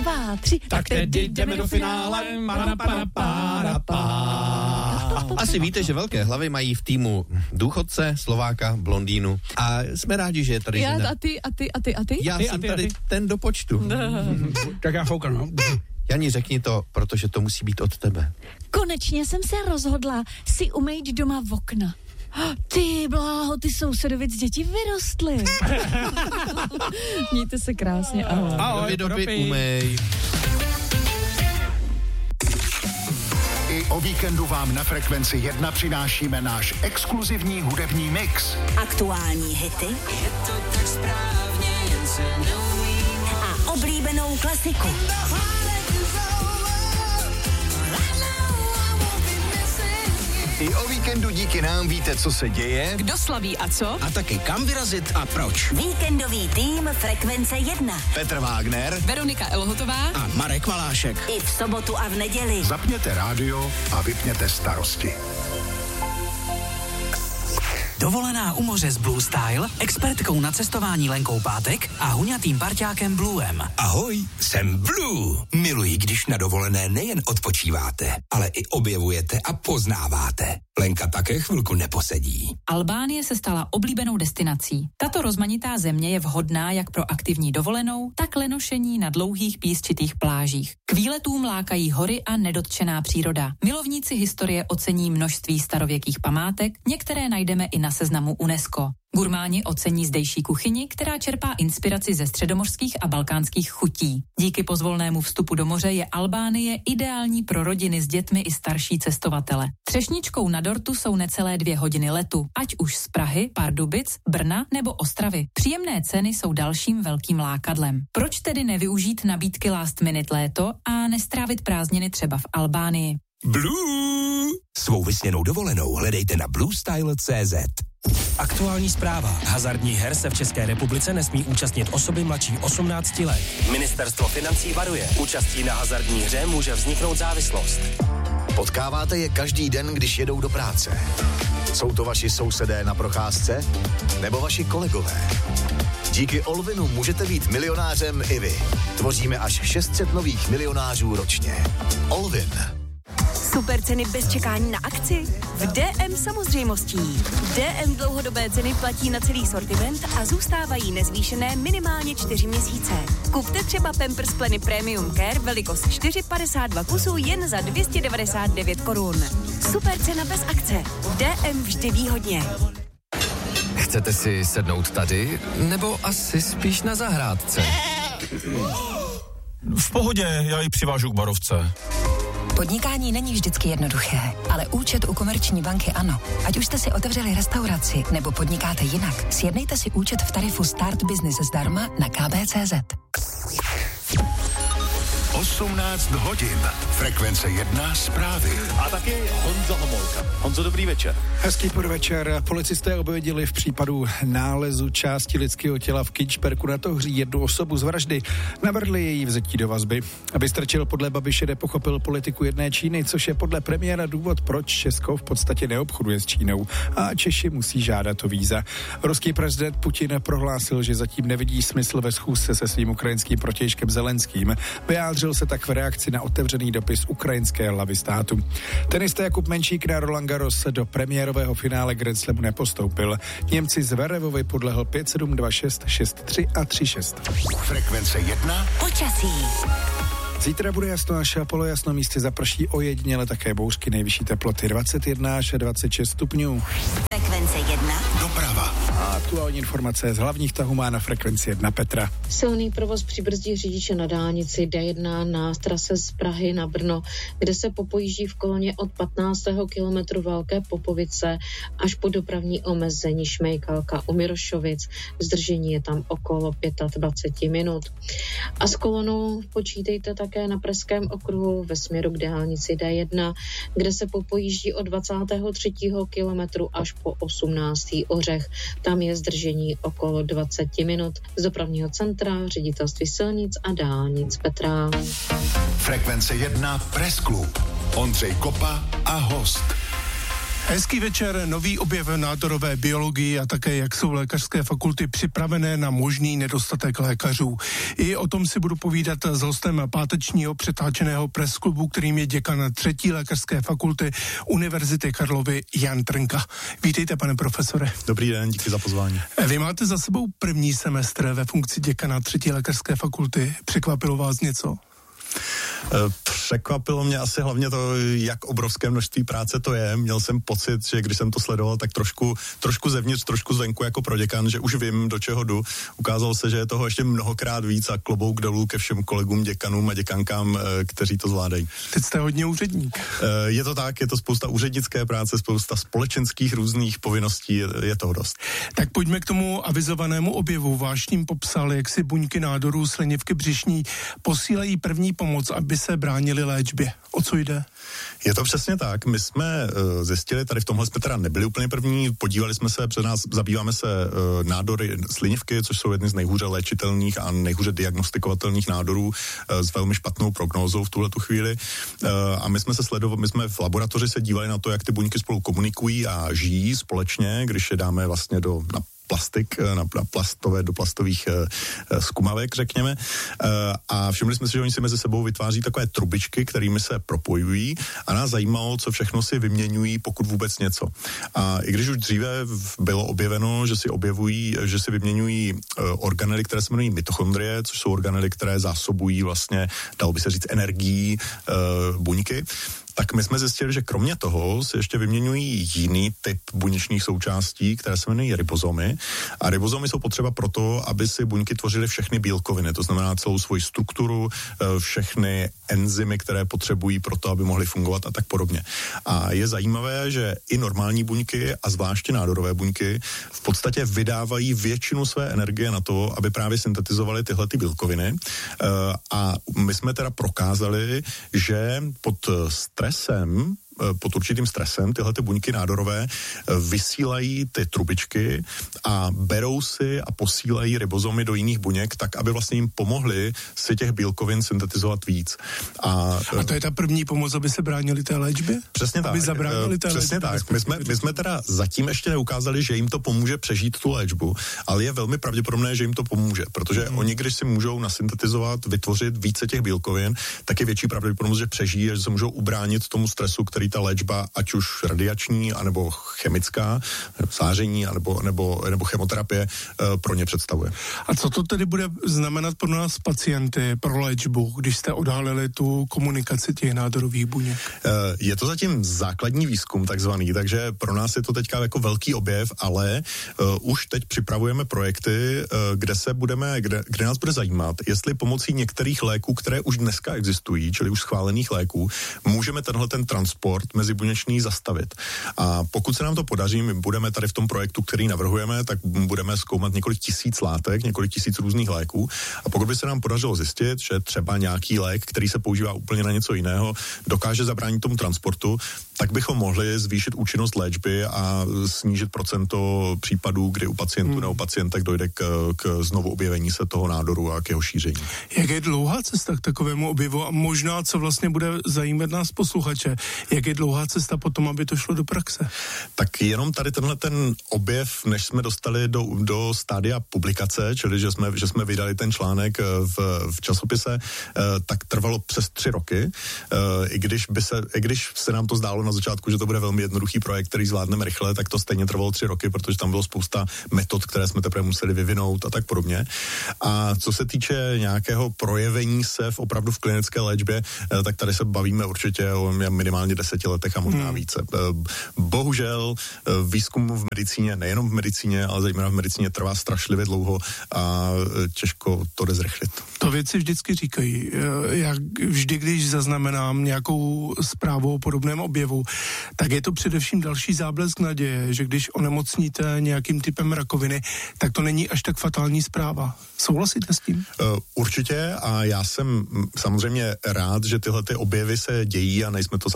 2, 3. Tak tedy jdeme do finále. Asi víte, že velké hlavy mají v týmu důchodce, Slováka, blondýnu. A jsme rádi, že je tady žena. A ty? Já jsem tady ten do počtu. Tak já foukám, no. Jani, řekni to, protože to musí být od tebe. Konečně jsem se rozhodla si umýt doma v okna. Ty bláho, ty sousedovic děti vyrostly. Mějte se krásně, ahoj. Ahoj, Doby umej. I o víkendu vám na Frekvenci 1 přinášíme náš exkluzivní hudební mix. Aktuální hity a oblíbenou klasiku. I o víkendu díky nám víte, co se děje. Kdo slaví a co? A taky kam vyrazit a proč. Víkendový tým Frekvence 1. Petr Wagner Veronika Elhotová A Marek Malášek. I v sobotu a v neděli. Zapněte rádio a vypněte starosti. Dovolená u moře s Blue Style, expertkou na cestování Lenkou Pátek a huňatým parťákem Bluem. Ahoj, jsem Blue. Miluji, když na dovolené nejen odpočíváte, ale i objevujete a poznáváte. Lenka také chvilku neposedí. Albánie se stala oblíbenou destinací. Tato rozmanitá země je vhodná jak pro aktivní dovolenou, tak lenošení na dlouhých písčitých plážích. K výletům lákají hory a nedotčená příroda. Milovníci historie ocení množství starověkých památek, některé najdeme i na seznamu UNESCO. Gurmáni ocení zdejší kuchyni, která čerpá inspiraci ze středomořských a balkánských chutí. Díky pozvolnému vstupu do moře je Albánie ideální pro rodiny s dětmi i starší cestovatele. Třešničkou na dortu jsou necelé 2 hodiny letu, ať už z Prahy, Pardubic, Brna nebo Ostravy. Příjemné ceny jsou dalším velkým lákadlem. Proč tedy nevyužít nabídky last minute léto a nestrávit prázdniny třeba v Albánii? Blue! Svou vysněnou dovolenou hledejte na bluestyle.cz. Aktuální zpráva. Hazardních her se v České republice nesmí účastnit osoby mladší 18 let. Ministerstvo financí varuje. Účastí na hazardní hře může vzniknout závislost. Potkáváte je každý den, když jedou do práce. Jsou to vaši sousedé na procházce? Nebo vaši kolegové? Díky Olvinu můžete být milionářem i vy. Tvoříme až 600 nových milionářů ročně. Olvin. Super ceny bez čekání na akci? V DM samozřejmostí. DM dlouhodobé ceny platí na celý sortiment a zůstávají nezvýšené minimálně 4 měsíce. Kupte třeba Pampers Pleny Premium Care velikost 4,52 kusů jen za 299 korun. Super cena bez akce. DM vždy výhodně. Chcete si sednout tady, nebo asi spíš na zahrádce? V pohodě, já ji přivážu k barovce. Podnikání není vždycky jednoduché, ale účet u Komerční banky ano. Ať už jste si otevřeli restauraci nebo podnikáte jinak, sjednejte si účet v tarifu Start Business zdarma na kb.cz. 18 hodin. Frekvence 1 zprávy. A taky Honza Homolka. Honzo, dobrý večer. Hezký podvečer. Policisté objevili v případu nálezu části lidského těla v Kinčperku na Tohří 1 osobu z vraždy. Navrhli její vzetí do vazby. Aby strčil podle Babiše nepochopil politiku jedné Číny, což je podle premiéra důvod, proč Česko v podstatě neobchoduje s Čínou a Češi musí žádat o víza. Ruský prezident Putin prohlásil, že zatím nevidí smysl ve schůzce se svým ukrajinským protějškem Zelenským. Vyjádřil se tak v reakci na otevřený dopis ukrajinské hlavy státu. Tenista Jakub Menšík na Roland Garros do premiérového finále Grand Slamu nepostoupil. Němci Zverevovi podlehl 5-7, 2-6, 6-3 a 3-6. Frekvence 1. Počasí. Zítra bude jasno až polojasno, místě zaprší ojediněle také bouřky, nejvyšší teploty 21 až 26 stupňů. Frekvence 1. Doprava. A aktuální informace z hlavních tahů má na Frekvenci 1 Petra. Silný provoz přibrzdí řidiče na dálnici D1 na trase z Prahy na Brno, kde se popojíždí v koloně od 15. kilometru Velké Popovice až po dopravní omezení Šmejkalka u Mirošovic. Zdržení je tam okolo 25 minut. A s kolonou počítejte také na Pražském okruhu ve směru k dálnici D1, kde se popojíždí od 23. kilometru až po 18. Ořech. Tam je zdržení okolo 20 minut. Z dopravního centra Ředitelství silnic a dálnic Petra. Frekvence 1 Press Club. Ondřej Kopa a host. Hezký večer, nový objev nádorové biologii a také jak jsou lékařské fakulty připravené na možný nedostatek lékařů. I o tom si budu povídat s hostem pátečního přetáčeného presklubu, kterým je děkan 3. lékařské fakulty Univerzity Karlovy Jan Trnka. Vítejte, pane profesore. Dobrý den, díky za pozvání. Vy máte za sebou první semestr ve funkci děkana 3. lékařské fakulty. Překvapilo vás něco? Překvapilo mě asi hlavně to, jak obrovské množství práce to je. Měl jsem pocit, že když jsem to sledoval, tak trošku zevnitř, trošku zvenku jako proděkan, že už vím, do čeho jdu. Ukázalo se, že je toho ještě mnohokrát víc a klobouk dolů ke všem kolegům, děkanům a děkankám, kteří to zvládají. Teď jste hodně úředník. Je to tak, je to spousta úřednické práce, spousta společenských různých povinností, je toho dost. Tak pojďme k tomu avizovanému objevu. Váš tým popsal, jak si buňky nádorů slinivky břišní posílají první pomoc, aby se bránili léčbě. O co jde? Je to přesně tak. My jsme zjistili, tady v tomhle jsme teda nebyli úplně první, podívali jsme se, zabýváme se nádory slinivky, což jsou jedny z nejhůře léčitelných a nejhůře diagnostikovatelných nádorů s velmi špatnou prognózou v tuhletu chvíli. A my jsme v laboratoři se dívali na to, jak ty buňky spolu komunikují a žijí společně, když je dáme vlastně na plastik, do plastových zkumavek, řekněme. A všimli jsme si, že oni si mezi sebou vytváří takové trubičky, kterými se propojují a nás zajímalo, co všechno si vyměňují, pokud vůbec něco. A i když už dříve bylo objeveno, že si vyměňují organely, které se jmenují mitochondrie, což jsou organely, které zásobují vlastně, dalo by se říct, energií buňky, tak my jsme zjistili, že kromě toho se ještě vyměňují jiný typ buněčných součástí, které se jmenují ribozomy. A ribozomy jsou potřeba proto, aby si buňky tvořily všechny bílkoviny, to znamená celou svoji strukturu, všechny enzymy, které potřebují pro to, aby mohly fungovat a tak podobně. A je zajímavé, že i normální buňky a zvláště nádorové buňky v podstatě vydávají většinu své energie na to, aby právě syntetizovaly tyhle ty bílkoviny. A my jsme teda prokázali, že pod určitým stresem tyhle ty buňky nádorové vysílají ty trubičky a berou si a posílají ribozomy do jiných buněk tak, aby vlastně jim pomohli si těch bílkovin syntetizovat víc. A to je ta první pomoc, aby se bránili té léčbě? Přesně tak. Aby zabránili té přesně léčbě? Tak. My jsme teda zatím ještě neukázali, že jim to pomůže přežít tu léčbu, ale je velmi pravděpodobné, že jim to pomůže, protože oni, když si můžou nasyntetizovat, vytvořit více těch bílkovin, tak je větší pravděpodobnost, že přežijí, že se můžou ubránit tomu stresu, který ta léčba, ať už radiační, anebo chemická, záření, nebo chemoterapie pro ně představuje. A co to tedy bude znamenat pro nás pacienty, pro léčbu, když jste odhalili tu komunikaci těch nádorových buněk? Je to zatím základní výzkum takzvaný, takže pro nás je to teďka jako velký objev, ale už teď připravujeme projekty, kde nás bude zajímat, jestli pomocí některých léků, které už dneska existují, čili už schválených léků, můžeme ten transport mezibuněčný zastavit. A pokud se nám to podaří, my budeme tady v tom projektu, který navrhujeme, tak budeme zkoumat několik tisíc látek, několik tisíc různých léků. A pokud by se nám podařilo zjistit, že třeba nějaký lék, který se používá úplně na něco jiného, dokáže zabránit tomu transportu, tak bychom mohli zvýšit účinnost léčby a snížit procento případů, kdy u pacientů nebo pacientek dojde k znovu objevení se toho nádoru a k jeho šíření. Jak je dlouhá cesta k takovému objevu a možná, co vlastně bude zajímat nás posluchače, jak je dlouhá cesta potom, aby to šlo do praxe? Tak jenom tady ten objev, než jsme dostali do stádia publikace, čili že jsme vydali ten článek v časopise, tak trvalo přes 3 roky. I když se nám to zdálo na začátku, že to bude velmi jednoduchý projekt, který zvládneme rychle, tak to stejně trvalo 3 roky, protože tam bylo spousta metod, které jsme teprve museli vyvinout a tak podobně. A co se týče nějakého projevení se opravdu v klinické léčbě, tak tady se bavíme určitě o minimálně 10 letech a možná více. Bohužel výzkum v medicíně, nejenom v medicíně, ale zejména v medicíně trvá strašlivě dlouho a těžko to jde zrychlit. To věci vždycky říkají. Já vždy, když zaznamenám nějakou zprávu o podobném objevu, tak je to především další záblesk naděje, že když onemocníte nějakým typem rakoviny, tak to není až tak fatální zpráva. Souhlasíte s tím? Určitě a já jsem samozřejmě rád, že tyhle ty objevy se dějí a nejsme to samozřejmě jenom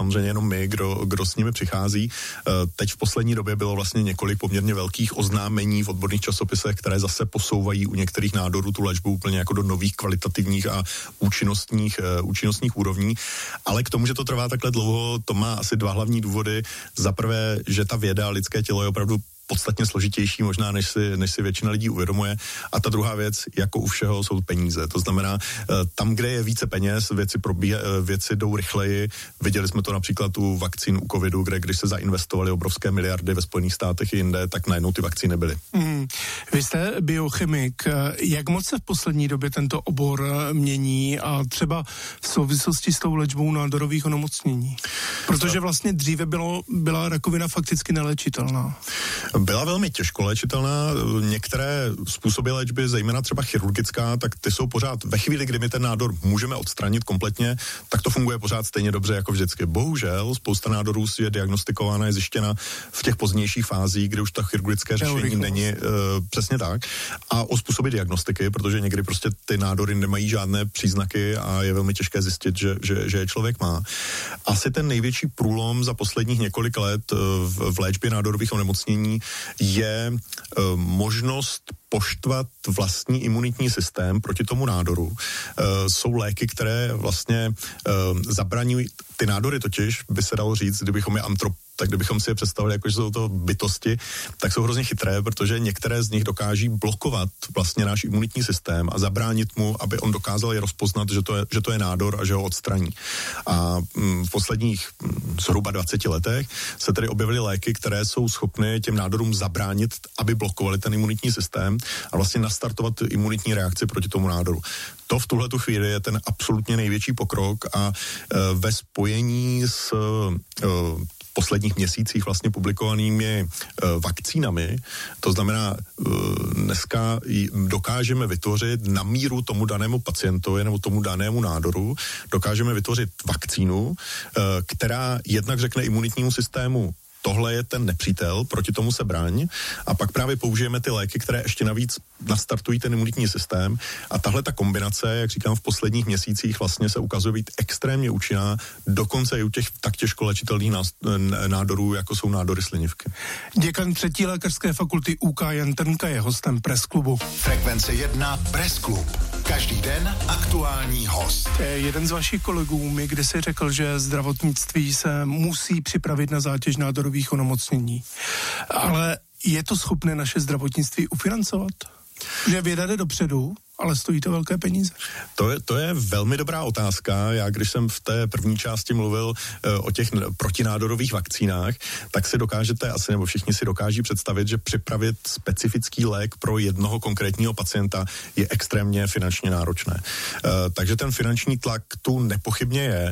my, kdo s nimi přichází. Teď v poslední době bylo vlastně několik poměrně velkých oznámení v odborných časopisech, které zase posouvají u některých nádorů tu léčbu úplně jako do nových kvalitativních a účinnostních úrovní. Ale k tomu, že to trvá takhle dlouho, to má asi dva hlavní důvody. Za prvé, že ta věda, lidské tělo je opravdu podstatně složitější možná, než si většina lidí uvědomuje. A ta druhá věc, jako u všeho, jsou peníze. To znamená, tam, kde je více peněz, věci jdou rychleji. Viděli jsme to například u vakcín u covidu, kde když se zainvestovaly obrovské miliardy ve Spojených státech i jinde, tak najednou ty vakcíny byly. Vy jste biochemik. Jak moc se v poslední době tento obor mění a třeba v souvislosti s tou léčbou nádorových onemocnění? Protože vlastně dříve byla rakovina fakticky neléčitelná. Byla velmi těžko léčitelná. Některé způsoby léčby, zejména třeba chirurgická, tak ty jsou pořád ve chvíli, kdy my ten nádor můžeme odstranit kompletně, tak to funguje pořád stejně dobře jako vždycky. Bohužel spousta nádorů je diagnostikována, je zjištěna v těch pozdějších fázích, kde už ta chirurgické řešení není přesně tak. A o způsoby diagnostiky, protože někdy prostě ty nádory nemají žádné příznaky a je velmi těžké zjistit, že je člověk má. Asi ten největší průlom za posledních několik let v léčbě nádorových onemocnění je možnost poštvat vlastní imunitní systém proti tomu nádoru. Jsou léky, které vlastně zabraňují ty nádory, totiž by se dalo říct, kdybychom si je představili, jako že jsou to bytosti, tak jsou hrozně chytré, protože některé z nich dokáží blokovat vlastně náš imunitní systém a zabránit mu, aby on dokázal je rozpoznat, že to je nádor a že ho odstraní. A v posledních zhruba 20 letech se tedy objevily léky, které jsou schopny těm nádorům zabránit, aby blokovali ten imunitní systém a vlastně nastartovat imunitní reakci proti tomu nádoru. To v tuhletu chvíli je ten absolutně největší pokrok a ve spojení s posledních měsících vlastně publikovanými vakcínami, to znamená dneska dokážeme vytvořit na míru tomu danému pacientovi nebo tomu danému nádoru, dokážeme vytvořit vakcínu, která jednak řekne imunitnímu systému, tohle je ten nepřítel, proti tomu se braň, a pak právě použijeme ty léky, které ještě navíc nastartují ten imunitní systém, a tahle ta kombinace, jak říkám, v posledních měsících vlastně se ukazuje být extrémně účinná, dokonce i u těch tak těžko léčitelných nádorů, jako jsou nádory slinivky. Děkan 3. lékařské fakulty UK Jan Trnka je hostem Press Klubu. Frekvence 1 Press Klub. Každý den aktuální host. Jeden z vašich kolegů mi kdysi řekl, že zdravotnictví se musí připravit na zátěž nádorových onemocnění. Ale je to schopné naše zdravotnictví ufinancovat? Že věda jde dopředu, ale stojí to velké peníze. To je velmi dobrá otázka. Já, když jsem v té první části mluvil o těch protinádorových vakcínách, tak si dokážete asi, nebo všichni si dokáží představit, že připravit specifický lék pro jednoho konkrétního pacienta je extrémně finančně náročné. Takže ten finanční tlak tu nepochybně je.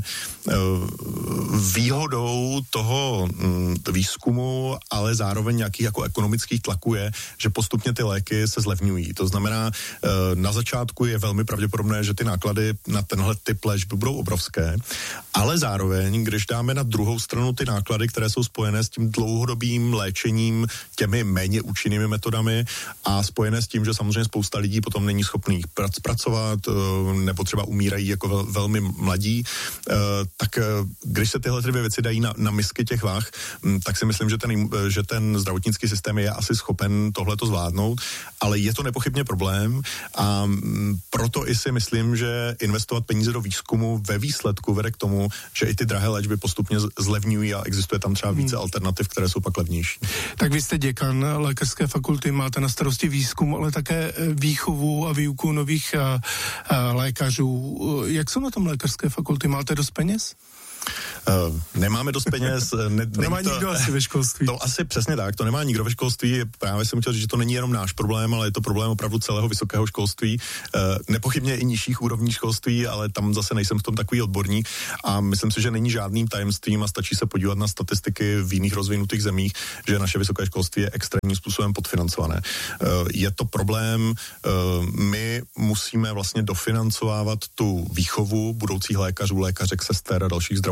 Výhodou toho výzkumu, ale zároveň nějakých jako ekonomických tlaků je, že postupně ty léky se zlevňují. To znamená, na začátku je velmi pravděpodobné, že ty náklady na tenhle typ léčby budou obrovské, ale zároveň, když dáme na druhou stranu ty náklady, které jsou spojené s tím dlouhodobým léčením těmi méně účinnými metodami a spojené s tím, že samozřejmě spousta lidí potom není schopných pracovat nebo třeba umírají jako velmi mladí, tak když se tyhle dvě věci dají na misky těch vah, tak si myslím, že ten zdravotnický systém je asi schopen tohleto zvládnout, ale je to nepochybně problém a proto i si myslím, že investovat peníze do výzkumu ve výsledku vede k tomu, že i ty drahé léčby postupně zlevňují a existuje tam třeba více alternativ, které jsou pak levnější. Tak vy jste děkan lékařské fakulty, máte na starosti výzkum, ale také výchovu a výuku nových lékařů. Jak jsou na tom lékařské fakulty? Máte dost peněz? Nemáme dost peněz. To nemá nikdo asi ve školství. To asi přesně tak, to nemá nikdo ve školství. Právě jsem chtěl říct, že to není jenom náš problém, ale je to problém opravdu celého vysokého školství. Nepochybně i nižších úrovní školství, ale tam zase nejsem v tom takový odborník a myslím si, že není žádným tajemstvím a stačí se podívat na statistiky v jiných rozvinutých zemích, že naše vysoké školství je extrémním způsobem podfinancované. Je to problém, my musíme vlastně dofinancovávat tu výchovu budoucích lékařů, lékařek, sester a dalších zdravotnických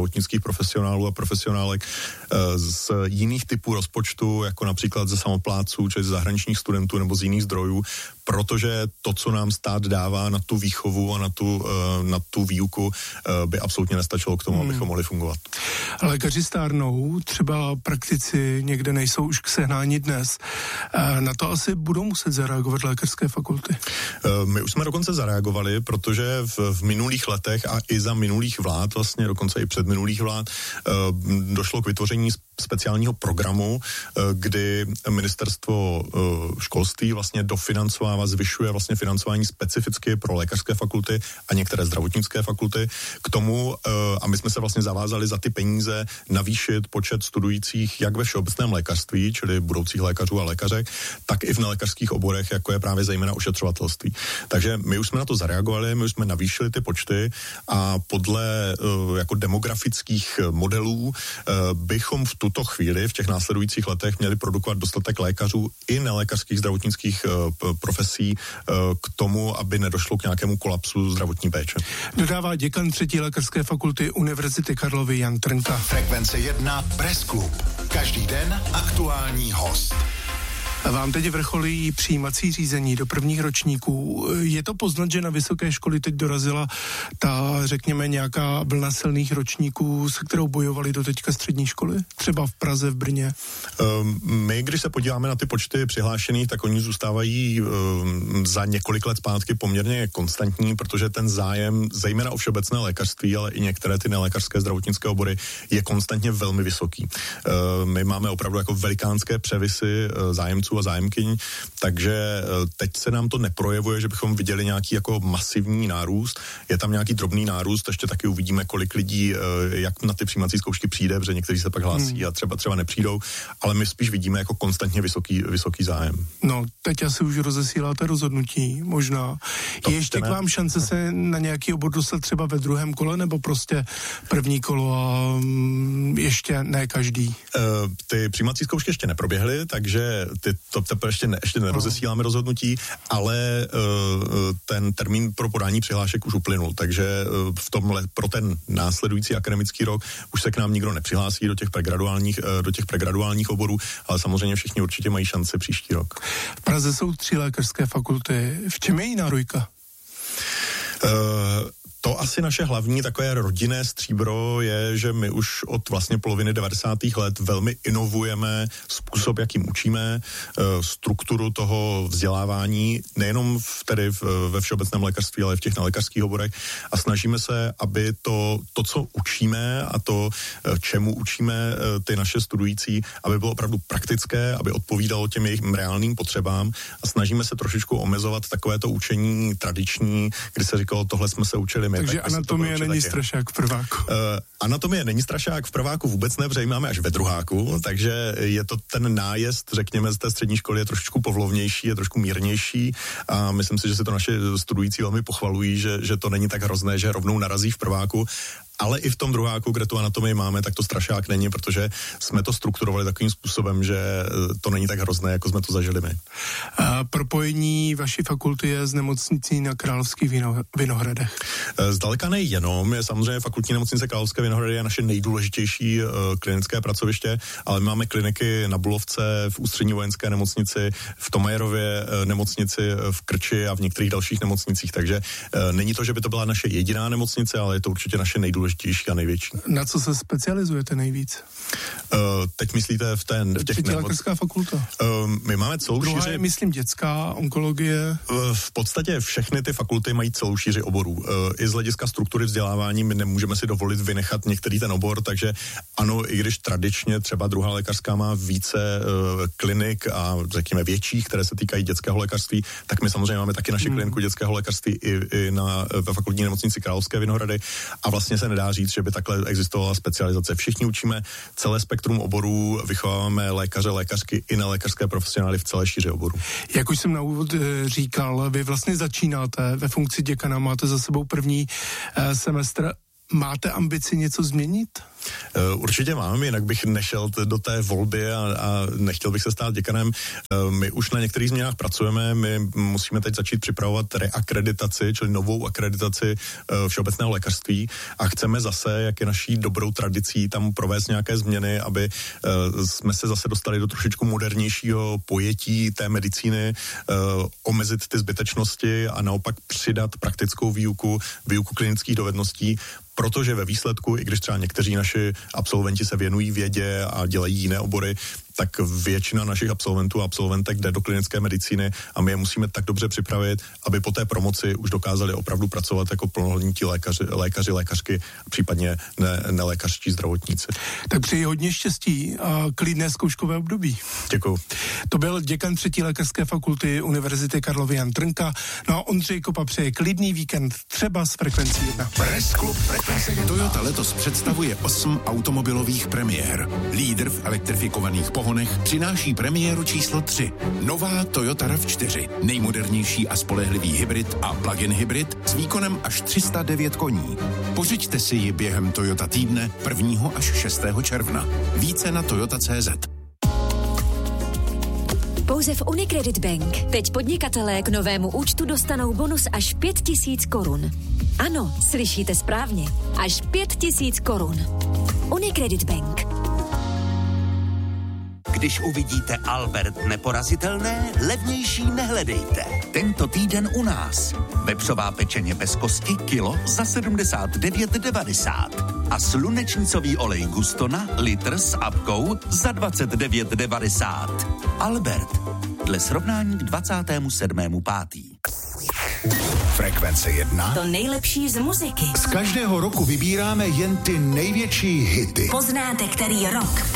profesionálů a profesionálek z jiných typů rozpočtu, jako například ze samopláců, či z zahraničních studentů nebo z jiných zdrojů, protože to, co nám stát dává na tu výchovu a na tu výuku, by absolutně nestačilo k tomu, abychom mohli fungovat. Lékaři stárnou, třeba praktici někde nejsou už k sehnání dnes. Na to asi budou muset zareagovat lékařské fakulty. My už jsme dokonce zareagovali, protože v minulých letech a i za minulých vlád, vlastně dokonce i před minulých vlád, došlo k vytvoření speciálního programu, kdy ministerstvo školství vlastně dofinancovává, zvyšuje vlastně financování specificky pro lékařské fakulty a některé zdravotnické fakulty k tomu, a my jsme se vlastně zavázali za ty peníze navýšit počet studujících jak ve všeobecném lékařství, čili budoucích lékařů a lékařek, tak i v nelékařských oborech, jako je právě zejména ošetřovatelství. Takže my už jsme na to zareagovali, my už jsme navýšili ty počty a podle jako demografických modelů bychom v tuto chvíli, v těch následujících letech měli produkovat dostatek lékařů i nelékařských zdravotnických profesí k tomu, aby nedošlo k nějakému kolapsu zdravotní péče. Dodává děkan 3. lékařské fakulty Univerzity Karlovy Jan Trnka. Frekvence 1 Press Club. Každý den aktuální host. Vám teď vrcholí přijímací řízení do prvních ročníků. Je to poznat, že na vysoké školy teď dorazila ta, řekněme, nějaká vlna silných ročníků, se kterou bojovali do teďka střední školy? Třeba v Praze, v Brně? My, když se podíváme na ty počty přihlášených, tak oni zůstávají za několik let zpátky poměrně konstantní, protože ten zájem, zejména o všeobecné lékařství, ale i některé ty nelékařské zdravotnické obory, je konstantně velmi vysoký. My máme opravdu jako velikánské převisy zájemců a zájemkyň, takže teď se nám to neprojevuje, že bychom viděli nějaký jako masivní nárůst. Je tam nějaký drobný nárůst, ještě taky uvidíme, kolik lidí, jak na ty přijímací zkoušky přijde, protože někteří se pak hlásí a třeba nepřijdou, ale my spíš vidíme jako konstantně vysoký zájem. No, teď asi už rozesíláte rozhodnutí, možná. Je ještě k vám šance se na nějaký obor dostat třeba ve druhém kole, nebo prostě první kolo a ještě ne každý? Ty přijímací zkoušky ještě neproběhly, takže to teprve ještě nerozesíláme rozhodnutí, ale ten termín pro podání přihlášek už uplynul, takže pro ten následující akademický rok už se k nám nikdo nepřihlásí do těch pregraduálních oborů, ale samozřejmě všichni určitě mají šanci příští rok. V Praze jsou 3 lékařské fakulty. V čem je jiná Rojka? To asi naše hlavní takové rodinné stříbro je, že my už od vlastně poloviny 90. let velmi inovujeme způsob, jakým učíme, strukturu toho vzdělávání, nejenom ve všeobecném lékařství, ale i v těch nelékařských oborech a snažíme se, aby to, co učíme a to, čemu učíme ty naše studující, aby bylo opravdu praktické, aby odpovídalo těm jejich reálným potřebám a snažíme se trošičku omezovat takovéto učení tradiční, kdy se říkalo, tohle jsme se učili. Takže anatomie není strašák v prváku. Anatomie není strašák v prváku vůbec ne, protože ji máme až ve druháku, takže je to ten nájezd, řekněme, z té střední školy je trošičku povlovnější, je trošku mírnější a myslím si, že se to naše studující velmi pochvalují, že to není tak hrozné, že rovnou narazí v prváku. Ale i v tom druháku, kde tu anatomii máme, tak to strašák není, protože jsme to strukturovali takovým způsobem, že to není tak hrozné, jako jsme to zažili my. A propojení vaší fakulty je s nemocnicí na Královských Vinohradech? Zdaleka nejenom. Je samozřejmě fakultní nemocnice Královské Vinohrady je naše nejdůležitější klinické pracoviště, ale my máme kliniky na Bulovce, v Ústřední vojenské nemocnici, v Tomajerově nemocnici, v Krči a v některých dalších nemocnicích, takže není to, že by to byla naše jediná nemocnice, ale je to určitě naše nejdůležitější a největší. Na co se specializujete nejvíc? Teď myslíte v těch lékařská fakulta? My máme celou šíři... je, myslím, dětská, onkologie. V podstatě všechny ty fakulty mají celou šíři oborů. I z hlediska struktury vzdělávání my nemůžeme si dovolit vynechat některý ten obor, takže ano, i když tradičně třeba druhá lékařská má více klinik a řekněme větších, které se týkají dětského lékařství, tak my samozřejmě máme taky naši kliniku dětského lékařství i ve fakultní nemocnici Královské Vinohrady a vlastně se nedá říct, že by takhle existovala specializace. Všichni učíme celé spektrum oborů, vychováváme lékaře, lékařky i nelékařské profesionály v celé šíři oborů. Jak už jsem na úvod říkal, vy vlastně začínáte ve funkci děkana, máte za sebou první semestr Máte ambici něco změnit? Určitě mám, jinak bych nešel do té volby a nechtěl bych se stát děkanem. My už na některých změnách pracujeme, my musíme teď začít připravovat reakreditaci, čili novou akreditaci všeobecného lékařství a chceme zase, jak je naší dobrou tradicí, tam provést nějaké změny, aby jsme se zase dostali do trošičku modernějšího pojetí té medicíny, omezit ty zbytečnosti a naopak přidat praktickou výuku klinických dovedností, protože ve výsledku, i když třeba někteří naši absolventi se věnují vědě a dělají jiné obory, tak většina našich absolventů a absolventek jde do klinické medicíny a my je musíme tak dobře připravit, aby po té promoci už dokázali opravdu pracovat jako plnohodnotní lékaři, lékařky, případně nelékařští zdravotníci. Tak přeji hodně štěstí a klidné zkouškové období. Děkuju. To byl děkan 3. lékařské fakulty Univerzity Karlovy Jan Trnka. No a Ondřej Kopa přeje klidný víkend třeba s Frekvencí 1. Press Club Frekvence 1. Toyota letos představuje 8 automobilových premiér. Lídr v elektrifikovaných pohonech přináší premiéru číslo 3. Nová Toyota RAV4. Nejmodernější a spolehlivý hybrid a plug-in hybrid s výkonem až 309 koní. Pořiďte si ji během Toyota týdne 1. až 6. června. Více na toyota.cz. Pouze v Unicredit Bank. Teď podnikatelé k novému účtu dostanou bonus až 5 000 korun. Ano, slyšíte správně. Až 5 000 korun. Unicredit Bank. Když uvidíte Albert neporazitelné, levnější nehledejte. Tento týden u nás. Vepřová pečeně bez kosti kilo za 79,90 a slunečnicový olej Gustona litr s apkou za 29,90. Albert. Dle srovnání k 27.5. Frekvence 1. To nejlepší z muziky. Z každého roku vybíráme jen ty největší hity. Poznáte, který rok